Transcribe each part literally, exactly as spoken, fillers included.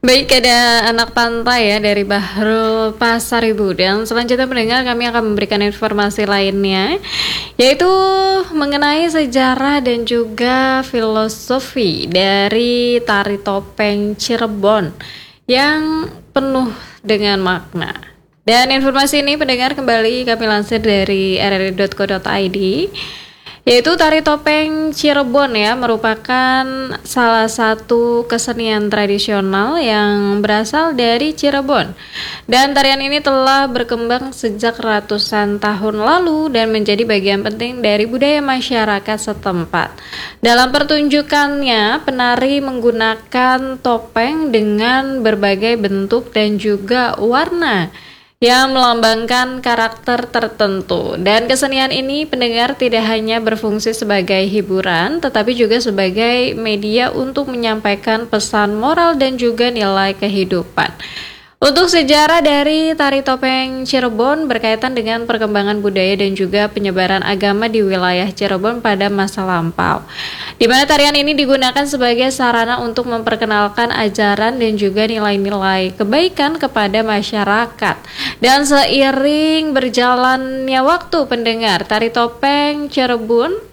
Baik, ada anak pantai ya dari Bahrul Pasaribu. Dan selanjutnya pendengar, kami akan memberikan informasi lainnya, yaitu mengenai sejarah dan juga filosofi dari tari topeng Cirebon yang penuh dengan makna. Dan informasi ini pendengar kembali kami lansir dari r r i dot co dot i d, yaitu tari topeng Cirebon ya, merupakan salah satu kesenian tradisional yang berasal dari Cirebon. Dan tarian ini telah berkembang sejak ratusan tahun lalu dan menjadi bagian penting dari budaya masyarakat setempat. Dalam pertunjukannya, penari menggunakan topeng dengan berbagai bentuk dan juga warna yang melambangkan karakter tertentu. Dan kesenian ini pendengar tidak hanya berfungsi sebagai hiburan, tetapi juga sebagai media untuk menyampaikan pesan moral dan juga nilai kehidupan. Untuk sejarah dari tari topeng Cirebon berkaitan dengan perkembangan budaya dan juga penyebaran agama di wilayah Cirebon pada masa lampau, di mana tarian ini digunakan sebagai sarana untuk memperkenalkan ajaran dan juga nilai-nilai kebaikan kepada masyarakat. Dan seiring berjalannya waktu pendengar, tari topeng Cirebon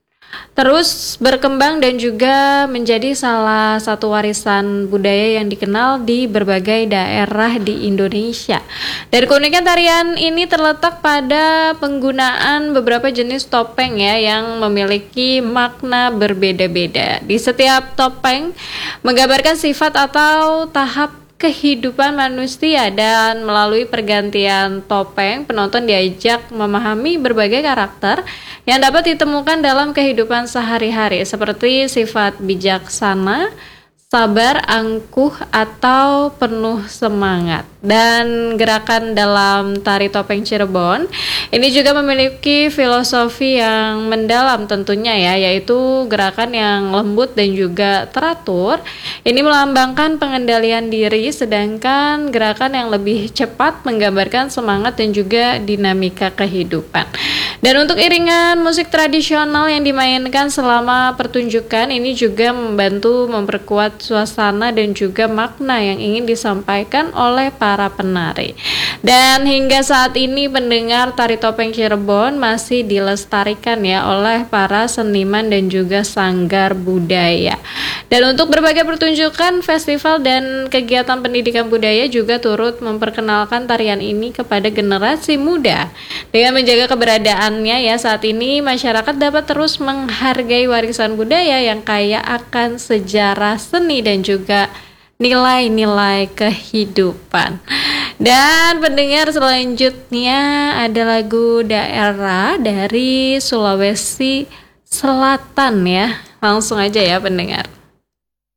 terus berkembang dan juga menjadi salah satu warisan budaya yang dikenal di berbagai daerah di Indonesia. Dan keunikan tarian ini terletak pada penggunaan beberapa jenis topeng ya, yang memiliki makna berbeda-beda. Di setiap topeng menggambarkan sifat atau tahap kehidupan manusia, dan melalui pergantian topeng penonton diajak memahami berbagai karakter yang dapat ditemukan dalam kehidupan sehari-hari, seperti sifat bijaksana, sabar, angkuh, atau penuh semangat. Dan gerakan dalam tari topeng Cirebon ini juga memiliki filosofi yang mendalam tentunya ya, yaitu gerakan yang lembut dan juga teratur. Ini melambangkan pengendalian diri, sedangkan gerakan yang lebih cepat menggambarkan semangat dan juga dinamika kehidupan. Dan untuk iringan musik tradisional yang dimainkan selama pertunjukan ini juga membantu memperkuat suasana dan juga makna yang ingin disampaikan oleh para penari. Dan hingga saat ini pendengar, tari topeng Cirebon masih dilestarikan ya oleh para seniman dan juga sanggar budaya. Dan untuk berbagai pertunjukan, festival, dan kegiatan pendidikan budaya juga turut memperkenalkan tarian ini kepada generasi muda. Dengan menjaga keberadaannya ya, saat ini masyarakat dapat terus menghargai warisan budaya yang kaya akan sejarah seni dan juga nilai-nilai kehidupan. Dan pendengar, selanjutnya ada lagu daerah dari Sulawesi Selatan ya. Langsung aja ya pendengar.